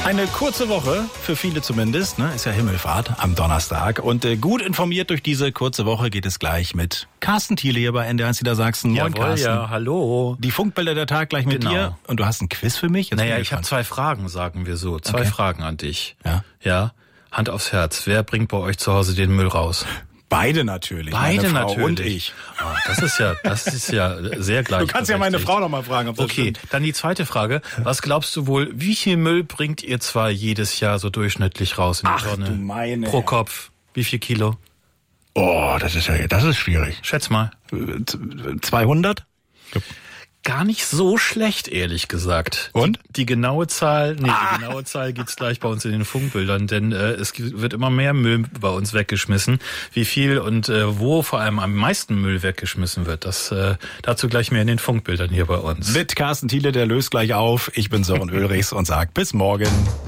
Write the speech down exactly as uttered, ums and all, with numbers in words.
Eine kurze Woche, für viele zumindest, ne? Ist ja Himmelfahrt am Donnerstag. Und äh, gut informiert durch diese kurze Woche geht es gleich mit Carsten Thiele hier bei N D R eins Niedersachsen. Moin, Jawohl, Carsten. ja, hallo. Die Funkbilder der Tag gleich mit Genau. dir. Und du hast ein Quiz für mich? Jetzt Naja, bin ich habe gespannt. zwei Fragen, sagen wir so. Zwei Okay. Fragen an dich. Ja. Ja, Hand aufs Herz. Wer bringt bei euch zu Hause den Müll raus? Beide natürlich. Beide meine Frau natürlich. und ich. Ah, das ist ja, das ist ja sehr gleich. Du kannst ja meine Frau noch mal fragen, ob das Okay, stimmt. dann die zweite Frage. Was glaubst du wohl, wie viel Müll bringt ihr zwar jedes Jahr so durchschnittlich raus in die Ach, Sonne? du meine. Pro Kopf. Wie viel Kilo? Oh, das ist ja, das ist schwierig. Schätz mal. Äh, zweihundert? Gar nicht so schlecht, ehrlich gesagt. Und? Die, die genaue Zahl, nee, Ah. die genaue Zahl gibt's gleich bei uns in den Funkbildern, denn äh, es gibt- wird immer mehr Müll bei uns weggeschmissen. Wie viel und äh, wo vor allem am meisten Müll weggeschmissen wird, das äh, dazu gleich mehr in den Funkbildern hier bei uns. Mit Carsten Thiele, der löst gleich auf. Ich bin Sören Ulrichs und sag bis morgen.